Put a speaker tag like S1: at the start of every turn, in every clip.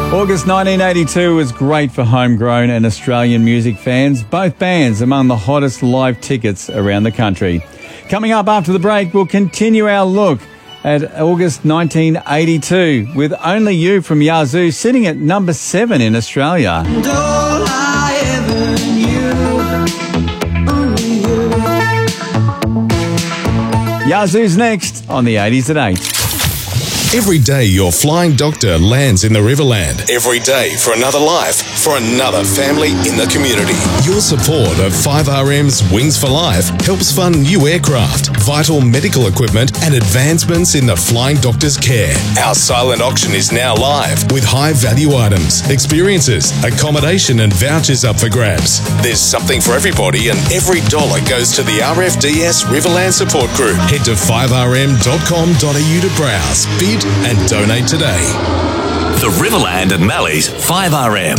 S1: August 1982 was great for homegrown and Australian music fans, both bands among the hottest live tickets around the country. Coming up after the break, we'll continue our look at August 1982 with Only You from Yazoo sitting at number 7 in Australia.
S2: And all I ever knew, only you.
S1: Yazoo's next on the 80s at 8.
S3: Every day your flying doctor lands in the Riverland. Every day for another life, for another family in the community. Your support of 5RM's Wings for Life helps fund new aircraft, vital medical equipment and advancements in the flying doctor's care. Our silent auction is now live with high value items, experiences, accommodation and vouchers up for grabs. There's something for everybody and every dollar goes to the RFDS Riverland Support Group. Head to 5rm.com.au to browse, bid and donate today.
S4: The Riverland and Mallee's 5RM.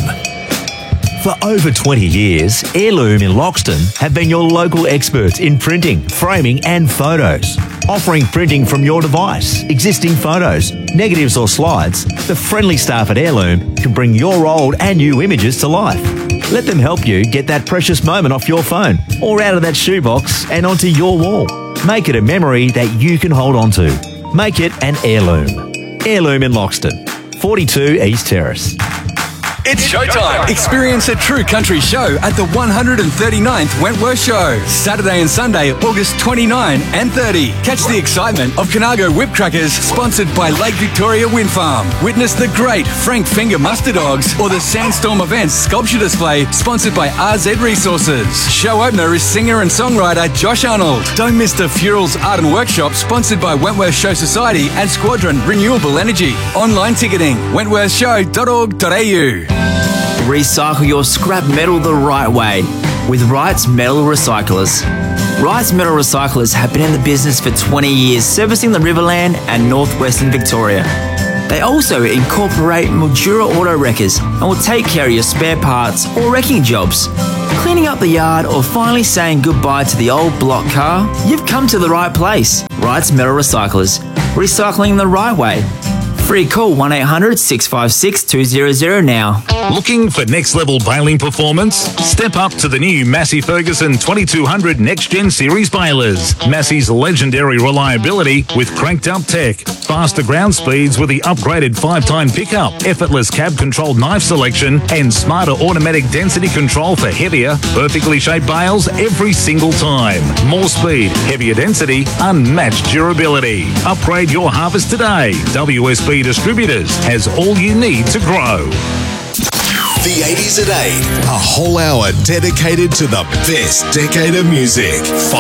S5: For over 20 years, Heirloom in Loxton have been your local experts in printing, framing and photos. Offering printing from your device, existing photos, negatives or slides, the friendly staff at Heirloom can bring your old and new images to life. Let them help you get that precious moment off your phone or out of that shoebox and onto your wall. Make it a memory that you can hold on to. Make it an heirloom. Heirloom in Loxton, 42 East Terrace.
S6: It's showtime. Experience a true country show at the 139th Wentworth Show. Saturday and Sunday, August 29 and 30. Catch the excitement of Conago Whip Crackers, sponsored by Lake Victoria Wind Farm. Witness the great Frank Finger Muster Dogs or the Sandstorm Events Sculpture Display, sponsored by RZ Resources. Show opener is singer and songwriter Josh Arnold. Don't miss the Furals Art and Workshop, sponsored by Wentworth Show Society and Squadron Renewable Energy. Online ticketing, wentworthshow.org.au.
S7: Recycle your scrap metal the right way with Wright's Metal Recyclers. Wright's Metal Recyclers have been in the business for 20 years, servicing the Riverland and northwestern Victoria. They also incorporate Mildura auto wreckers and will take care of your spare parts or wrecking jobs. Cleaning up the yard or finally saying goodbye to the old block car? You've come to the right place. Wright's Metal Recyclers. Recycling the right way. Free call 1-800-656-200 now.
S4: Looking for next level baling performance? Step up to the new Massey Ferguson 2200 Next Gen Series balers. Massey's legendary reliability with cranked up tech, faster ground speeds with the upgraded 5-time pickup, effortless cab controlled knife selection and smarter automatic density control for heavier, perfectly shaped bales every single time. More speed, heavier density, unmatched durability. Upgrade your harvest today. WSB Distributors has all you need to grow.
S3: The 80s at 8, a whole hour dedicated to the best decade of music.